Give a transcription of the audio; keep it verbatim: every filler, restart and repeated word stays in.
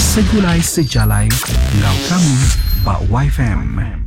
Segulai Sejalai Ngau Kami Bak Y F M.